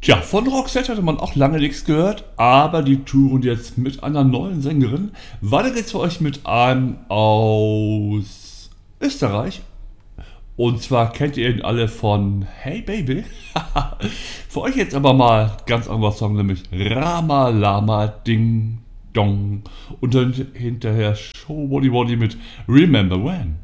Tja, von Roxette hatte man auch lange nichts gehört, aber die touren jetzt mit einer neuen Sängerin. Weiter geht's für euch mit einem aus Österreich. Und zwar kennt ihr ihn alle von Hey Baby. Für euch jetzt aber mal ganz anderer Song, nämlich Rama Lama Ding Dong. Und dann hinterher Show Body Body mit Remember When.